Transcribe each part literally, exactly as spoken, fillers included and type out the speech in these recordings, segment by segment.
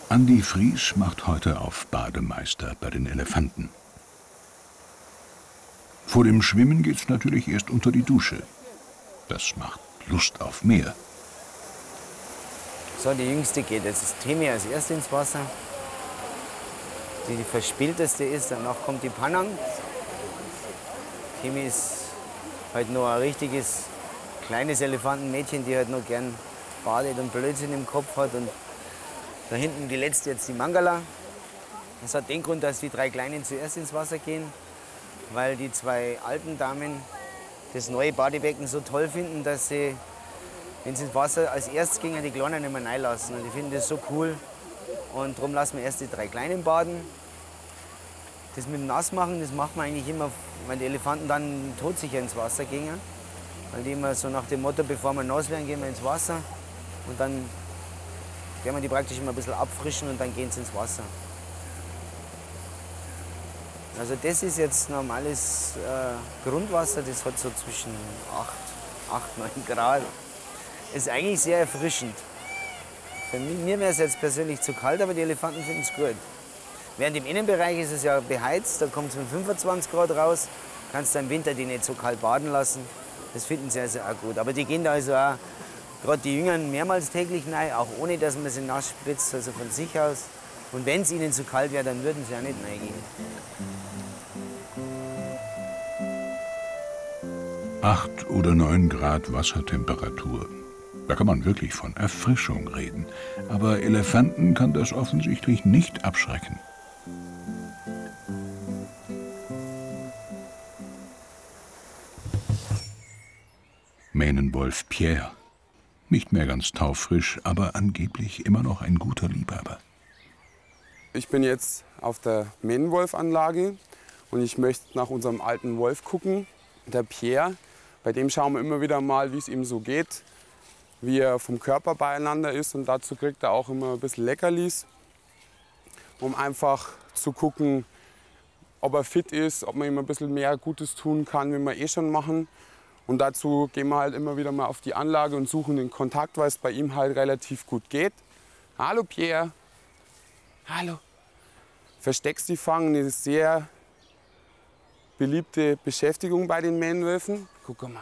Andi Fries macht heute auf Bademeister bei den Elefanten. Vor dem Schwimmen geht's natürlich erst unter die Dusche. Das macht Lust auf mehr. So, die Jüngste geht jetzt Temi als erste ins Wasser. Die, die verspielteste ist, danach kommt die Panang. Temi ist halt noch ein richtiges kleines Elefantenmädchen, die halt noch gern badet und Blödsinn im Kopf hat. Und da hinten die letzte jetzt die Mangala. Das hat den Grund, dass die drei Kleinen zuerst ins Wasser gehen, weil die zwei alten Damen das neue Badebecken so toll finden, dass sie, wenn sie ins Wasser als erstes gehen, die Kleinen nicht mehr reinlassen. Und die finden das so cool. Und darum lassen wir erst die drei Kleinen baden. Das mit dem Nassmachen, das macht man eigentlich immer, wenn die Elefanten dann todsicher ins Wasser gehen. Weil die immer so nach dem Motto, bevor wir nass werden, gehen wir ins Wasser. Und dann werden wir die praktisch immer ein bisschen abfrischen und dann gehen sie ins Wasser. Also das ist jetzt normales äh, Grundwasser, das hat so zwischen acht, neun Grad. Ist eigentlich sehr erfrischend. Für mich, mir wäre es jetzt persönlich zu kalt, aber die Elefanten finden es gut. Während im Innenbereich ist es ja beheizt, da kommt es mit fünfundzwanzig Grad raus. Kannst du im Winter die nicht so kalt baden lassen. Das finden sie also auch gut. Aber die gehen da also auch, gerade die Jüngeren, mehrmals täglich rein, auch ohne dass man sie nass spritzt, also von sich aus. Und wenn es ihnen zu kalt wäre, dann würden sie auch nicht reingehen. Acht oder neun Grad Wassertemperatur. Da kann man wirklich von Erfrischung reden. Aber Elefanten kann das offensichtlich nicht abschrecken. Mähnenwolf Pierre. Nicht mehr ganz taufrisch, aber angeblich immer noch ein guter Liebhaber. Ich bin jetzt auf der Mähnenwolf-Anlage und ich möchte nach unserem alten Wolf gucken, der Pierre. Bei dem schauen wir immer wieder mal, wie es ihm so geht, wie er vom Körper beieinander ist. Und dazu kriegt er auch immer ein bisschen Leckerlis, um einfach zu gucken, ob er fit ist, ob man ihm ein bisschen mehr Gutes tun kann, wie wir eh schon machen. Und dazu gehen wir halt immer wieder mal auf die Anlage und suchen den Kontakt, weil es bei ihm halt relativ gut geht. Hallo Pierre. Hallo. Verstecksti fangen ist eine sehr beliebte Beschäftigung bei den Mähnenwölfen. Guck mal.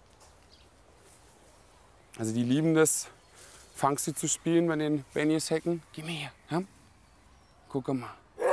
Also die lieben das, Fangsti zu spielen bei den Bennies Hecken. Geh mal her. Ja? Guck mal.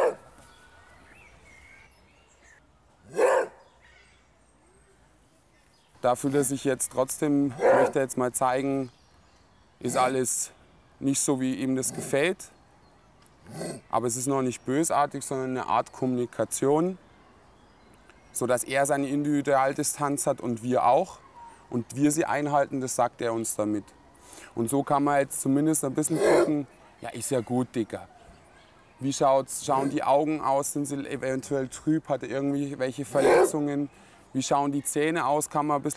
Dafür, dass ich jetzt trotzdem möchte jetzt mal zeigen, ist alles nicht so, wie ihm das gefällt. Aber es ist noch nicht bösartig, sondern eine Art Kommunikation, sodass er seine Individualdistanz hat und wir auch. Und wir sie einhalten, das sagt er uns damit. Und so kann man jetzt zumindest ein bisschen gucken, ja, ist ja gut, Dicker. Wie schaut's, schauen die Augen aus, sind sie eventuell trüb, hat er irgendwie welche Verletzungen? Wie schauen die Zähne aus, kann man ein bisschen